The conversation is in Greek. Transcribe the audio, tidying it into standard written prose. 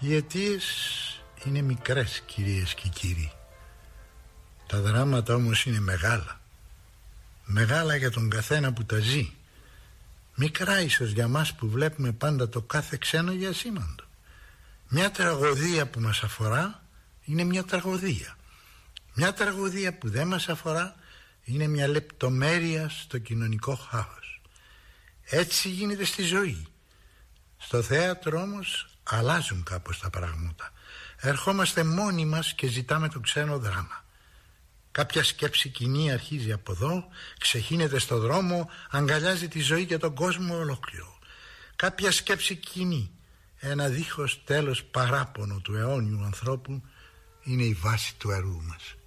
Οι αιτίες είναι μικρές, κυρίες και κύριοι. Τα δράματα όμως είναι μεγάλα. Μεγάλα για τον καθένα που τα ζει. Μικρά ίσως για μας που βλέπουμε πάντα το κάθε ξένο για ασήμαντο. Μια τραγωδία που μας αφορά είναι μια τραγωδία. Μια τραγωδία που δεν μας αφορά είναι μια λεπτομέρεια στο κοινωνικό χάος. Έτσι γίνεται στη ζωή. Στο θέατρο όμως αλλάζουν κάπως τα πράγματα. Ερχόμαστε μόνοι μας και ζητάμε το ξένο δράμα. Κάποια σκέψη κοινή αρχίζει από εδώ, ξεχύνεται στο δρόμο, αγκαλιάζει τη ζωή και τον κόσμο ολόκληρο. Κάποια σκέψη κοινή, ένα δίχως τέλος παράπονο του αιώνιου ανθρώπου, είναι η βάση του έργου μας.